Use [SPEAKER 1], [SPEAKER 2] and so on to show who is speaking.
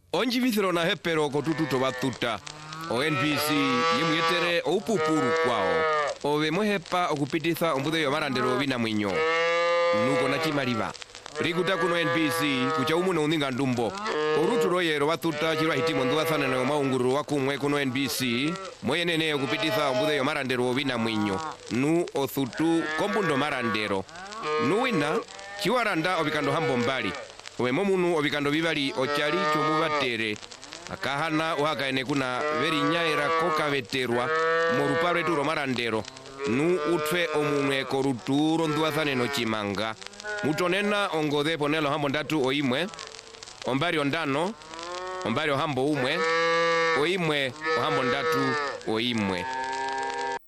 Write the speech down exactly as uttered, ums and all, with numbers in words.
[SPEAKER 1] onji vithiro na hepero kotututo batuta o N B C yimwetere opupuru kwao ove mwehepa okupititha ombudhe yo marandero bina mwinyo nuko na chimaliva rikuta kuno N B C kucha umuno uninga ndumbo oruturo yero batuta chirwa hitimo nduwathana na maunguru wakumwe kuno N B C moyenene okupititha ombudhe yo marandero bina mwinyo nu othutu kombundo marandero nuwina chiwaranda obikando hambo mbali owe momunu obikando bibali ochali chomubatere akahana uhakaene kuna veri nyaera koka veterwa morupare turo marandero nu utwe omunwe koruturo nduwathane no chimanga mutonena ongodhe ponelo hambo ndatu oimwe ombari ondano ombari ohambo umwe oimwe ohambo ndatu oimwe